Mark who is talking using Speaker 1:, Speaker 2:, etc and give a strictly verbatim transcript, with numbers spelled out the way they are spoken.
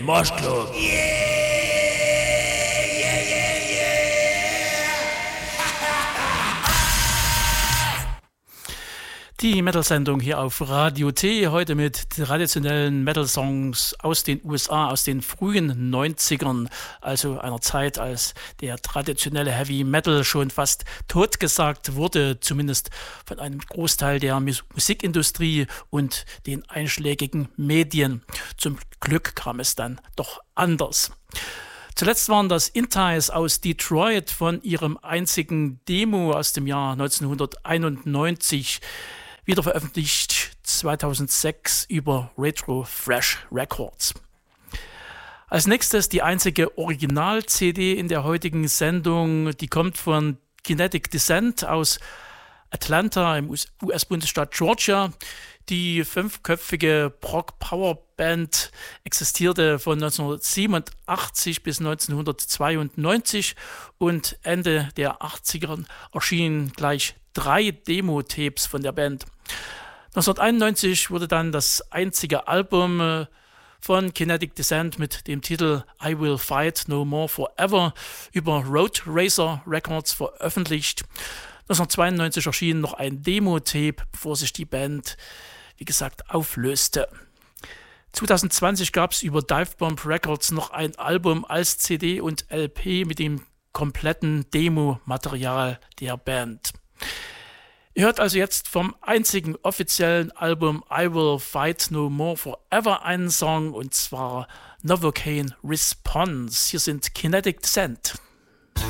Speaker 1: Marschclub. Die Metal-Sendung hier auf Radio T, heute mit traditionellen Metal-Songs aus den U S A, aus den frühen neunzigern, also einer Zeit, als der traditionelle Heavy Metal schon fast totgesagt wurde, zumindest von einem Großteil der Mus- Musikindustrie und den einschlägigen Medien. Zum Glück kam es dann doch anders. Zuletzt waren das Inties aus Detroit von ihrem einzigen Demo aus dem Jahr neunzehnhunderteinundneunzig, wieder veröffentlicht zweitausendsechs über Retro Fresh Records. Als nächstes die einzige Original-C D in der heutigen Sendung, die kommt von Kinetic Descent aus Atlanta im U S-Bundesstaat Georgia. Die fünfköpfige Prog-Power-Band existierte von neunzehnhundertsiebenundachtzig bis neunzehnhundertzweiundneunzig und Ende der achtziger erschienen gleich drei Demo-Tapes von der Band. neunzehnhunderteinundneunzig wurde dann das einzige Album von Kinetic Descent mit dem Titel I Will Fight No More Forever über Road Racer Records veröffentlicht. neunzehnhundertzweiundneunzig erschien noch ein Demo-Tape, bevor sich die Band, wie gesagt, auflöste. zweitausendzwanzig gab es über Divebomb Records noch ein Album als C D und L P mit dem kompletten Demo-Material der Band. Ihr hört also jetzt vom einzigen offiziellen Album I Will Fight No More Forever einen Song, und zwar Novocaine Response. Hier sind Kinetic Descent.